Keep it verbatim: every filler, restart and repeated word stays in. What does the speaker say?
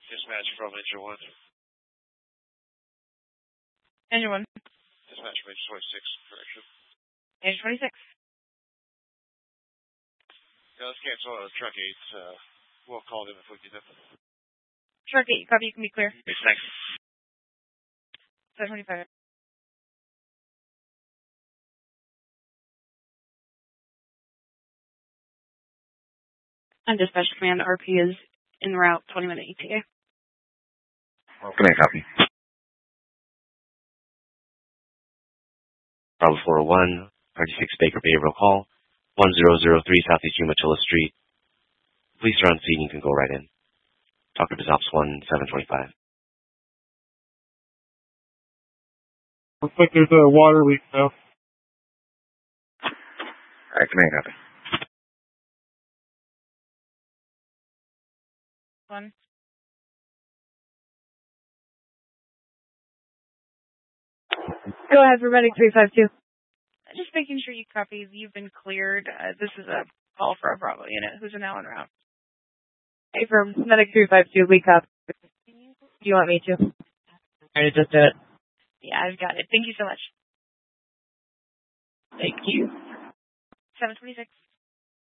Dispatch from Engine one. Engine one. Dispatch from Engine twenty-six, correction. Engine twenty-six. Yeah, let's cancel uh, Truck eight. Uh, we'll call them if we get them. Truck eight, copy, you can be clear. Okay, thanks. seven twenty-five. On dispatch command, R P is en route, twenty minute E T A. Command copy. Bravo four oh one, thirty-six Baker behavioral call, one zero zero three Southeast Umatilla Street. Police are on scene, you can go right in. Talk to BizOps one, seven twenty-five. Looks like there's a water leak now. Alright, command copy. One. Go ahead for medic three five two. Just making sure you copy. You've been cleared. Uh, this is a call for a Bravo unit. Who's now en route? Hey, for medic three five two, we copy. Do you want me to? Or to just do it? Yeah, I've got it. Thank you so much. Thank you. seven twenty-six.